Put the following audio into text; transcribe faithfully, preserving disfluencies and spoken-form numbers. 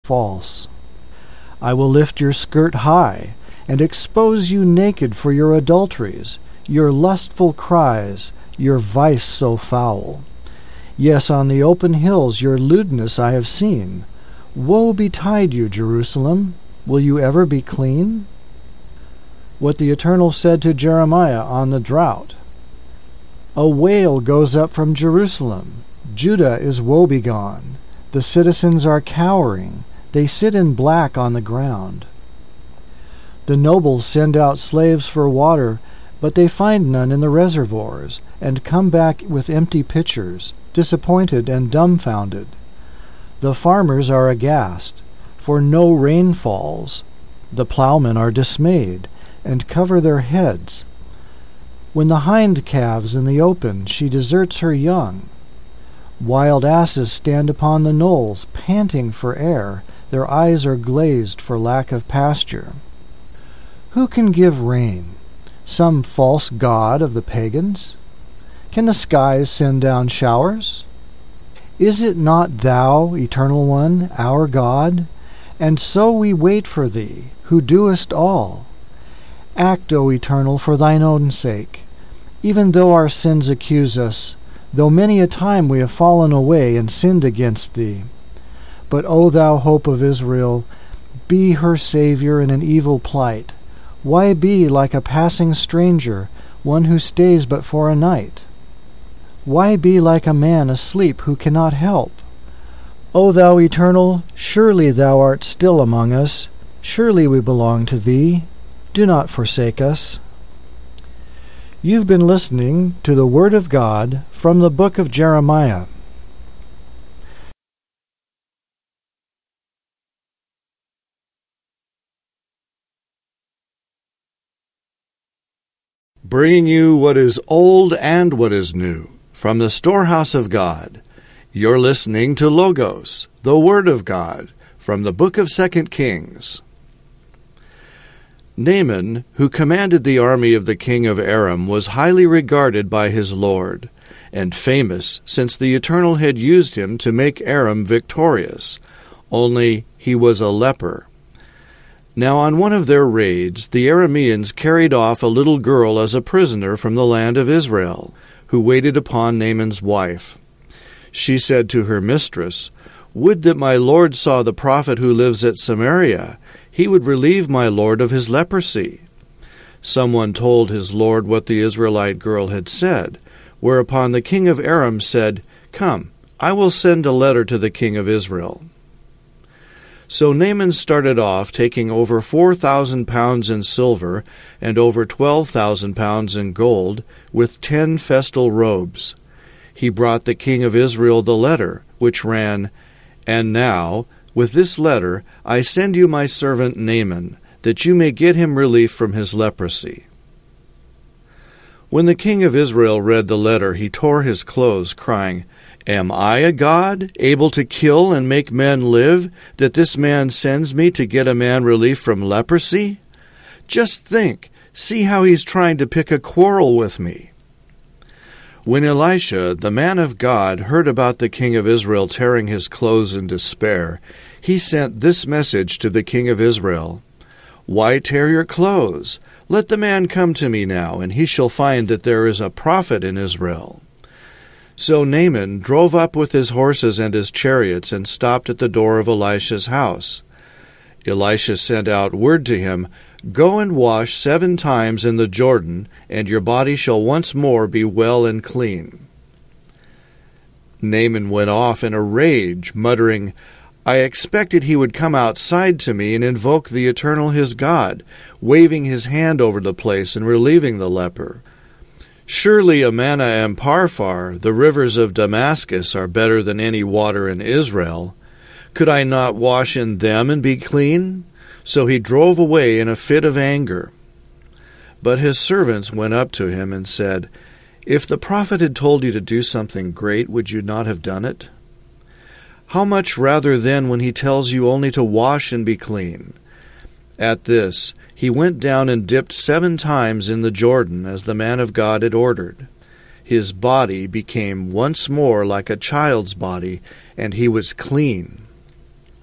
false. I will lift your skirt high, and expose you naked for your adulteries, your lustful cries, your vice so foul. Yes, on the open hills your lewdness I have seen. Woe betide you, Jerusalem! Will you ever be clean? What the Eternal said to Jeremiah on the drought. A wail goes up from Jerusalem. Judah is woebegone. The citizens are cowering. They sit in black on the ground. The nobles send out slaves for water, but they find none in the reservoirs, and come back with empty pitchers, disappointed and dumbfounded. The farmers are aghast, for no rain falls. The plowmen are dismayed, and cover their heads. When the hind calves in the open, she deserts her young. Wild asses stand upon the knolls, panting for air. Their eyes are glazed for lack of pasture. Who can give rain? Some false god of the pagans? Can the skies send down showers? Is it not thou, Eternal One, our God? And so we wait for thee, who doest all. Act, O Eternal, for thine own sake. Even though our sins accuse us, though many a time we have fallen away and sinned against thee. But, O thou hope of Israel, be her Saviour in an evil plight. Why be like a passing stranger, one who stays but for a night? Why be like a man asleep who cannot help? O thou Eternal, surely thou art still among us. Surely we belong to thee. Do not forsake us. You've been listening to the Word of God from the book of Jeremiah. Bringing you what is old and what is new from the storehouse of God. You're listening to Logos, the Word of God, from the book of Second Kings. Naaman, who commanded the army of the king of Aram, was highly regarded by his lord, and famous since the Eternal had used him to make Aram victorious, only he was a leper. Now on one of their raids, the Arameans carried off a little girl as a prisoner from the land of Israel, who waited upon Naaman's wife. She said to her mistress, "Would that my lord saw the prophet who lives at Samaria. He would relieve my lord of his leprosy." Someone told his lord what the Israelite girl had said, whereupon the king of Aram said, "Come, I will send a letter to the king of Israel." So Naaman started off, taking over four thousand pounds in silver and over twelve thousand pounds in gold, with ten festal robes. He brought the king of Israel the letter, which ran, "And now, with this letter, I send you my servant Naaman, that you may get him relief from his leprosy." When the king of Israel read the letter, he tore his clothes, crying, "Am I a god, able to kill and make men live, that this man sends me to get a man relief from leprosy? Just think, see how he's trying to pick a quarrel with me." When Elisha, the man of God, heard about the king of Israel tearing his clothes in despair, he sent this message to the king of Israel, "Why tear your clothes? Let the man come to me now, and he shall find that there is a prophet in Israel." So Naaman drove up with his horses and his chariots and stopped at the door of Elisha's house. Elisha sent out word to him, "Go and wash seven times in the Jordan, and your body shall once more be well and clean." Naaman went off in a rage, muttering, "I expected he would come outside to me and invoke the Eternal his God, waving his hand over the place and relieving the leper. Surely Amana and Parphar, the rivers of Damascus, are better than any water in Israel. Could I not wash in them and be clean?" So he drove away in a fit of anger. But his servants went up to him and said, "If the prophet had told you to do something great, would you not have done it? How much rather then when he tells you only to wash and be clean?" At this, he went down and dipped seven times in the Jordan, as the man of God had ordered. His body became once more like a child's body, and he was clean.